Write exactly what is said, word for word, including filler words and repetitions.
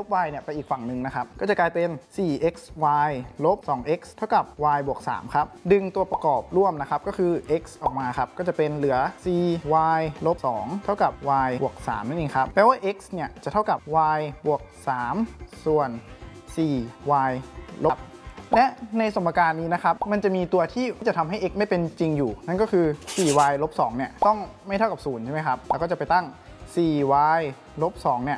y เนี่ยไปอีกฝั่งหนึ่งนะครับก็จะกลายเป็น สี่ x y ลบ สอง x เท่ากับ y บวก สาม ครับดึงตัวประกอบร่วมนะครับก็คือ x ออกมาครับก็จะเป็นเหลือ cy ลบ สอง เท่ากับ y บวก สาม นั่นเองครับแปลว่า x เนี่ยจะเท่ากับ y บวก สาม ส่วน สี่ y ลบและในสมการนี้นะครับมันจะมีตัวที่จะทำให้ x ไม่เป็นจริงอยู่นั่นก็คือ สี่ y ลบ สอง เนี่ยต้องไม่เท่ากับศูนย์ใช่ไหมครับแล้วก็จะไปตั้ง สี่ y ลบ สอง เนี่ย